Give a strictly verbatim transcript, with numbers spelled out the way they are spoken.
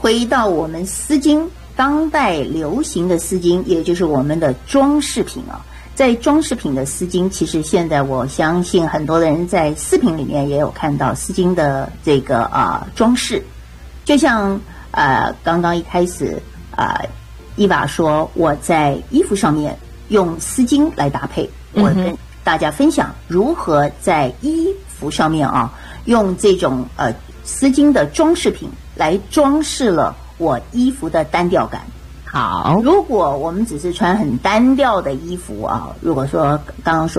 回到我们丝巾当代流行的丝巾，也就是我们的装饰品啊。在装饰品的丝巾，其实现在我相信很多人在饰品里面也有看到丝巾的这个啊、呃、装饰，就像呃刚刚一开始啊、呃、伊娃说我在衣服上面用丝巾来搭配，我跟大家分享如何在衣服上面啊用这种呃丝巾的装饰品来装饰了我衣服的单调感。 好， 如果我们只是穿很单调的衣服啊，如果说刚刚说